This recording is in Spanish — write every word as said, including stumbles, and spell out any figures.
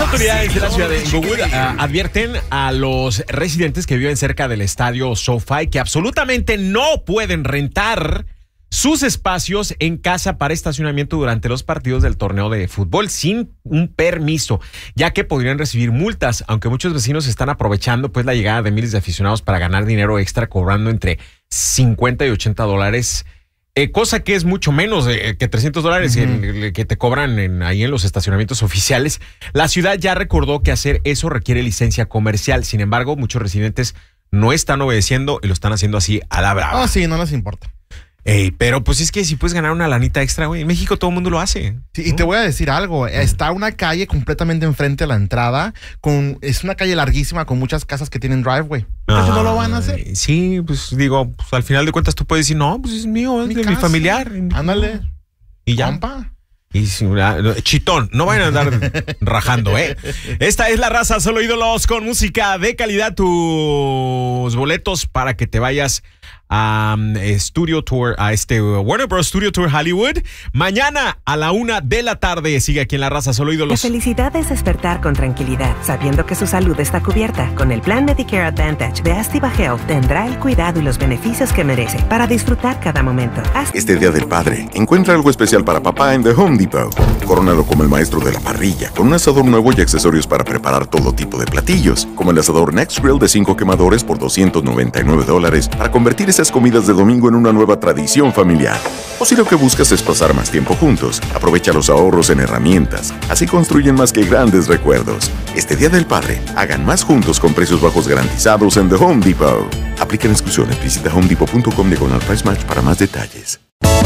Autoridades de la ciudad de Inglewood uh, advierten a los residentes que viven cerca del estadio SoFi que absolutamente no pueden rentar sus espacios en casa para estacionamiento durante los partidos del torneo de fútbol sin un permiso, ya que podrían recibir multas, aunque muchos vecinos están aprovechando pues la llegada de miles de aficionados para ganar dinero extra cobrando entre cincuenta y ochenta dólares. Eh, cosa que es mucho menos eh, que trescientos dólares uh-huh. en, en, que te cobran en, ahí en los estacionamientos oficiales. La ciudad ya recordó que hacer eso requiere licencia comercial. Sin embargo, muchos residentes no están obedeciendo y lo están haciendo así a la brava. Ah, sí, no les importa. Ey, pero pues es que si puedes ganar una lanita extra, güey. En México todo el mundo lo hace. Sí, ¿no? Y te voy a decir algo. Está una calle completamente enfrente a la entrada. Con, es una calle larguísima con muchas casas que tienen driveway. ¿Eso no lo van a hacer? Sí, pues digo, pues, al final de cuentas tú puedes decir, no, pues es mío, es mi de casa. Mi familiar. Ándale. Y ya. Compa. Y chitón, no vayan a andar rajando, ¿eh? Esta es La Raza, solo ídolos con música de calidad. Tus boletos para que te vayas a um, Studio Tour, a este Warner Bros. Studio Tour Hollywood. Mañana a la una de la tarde. Sigue aquí en La Raza, solo ídolos. La felicidad es despertar con tranquilidad, sabiendo que su salud está cubierta. Con el plan Medicare Advantage de Activa Health tendrá el cuidado y los beneficios que merece para disfrutar cada momento. Hasta este Día del Padre, encuentra algo especial para papá en The Home Depot. Corónalo como el maestro de la parrilla, con un asador nuevo y accesorios para preparar todo tipo de platillos, como el asador Next Grill de cinco quemadores por doscientos noventa y nueve dólares, para convertir esas comidas de domingo en una nueva tradición familiar. O si lo que buscas es pasar más tiempo juntos, aprovecha los ahorros en herramientas. Así construyen más que grandes recuerdos. Este Día del Padre, hagan más juntos con precios bajos garantizados en The Home Depot. Aplican exclusiones. Visita home depot punto com diagonal price match para más detalles.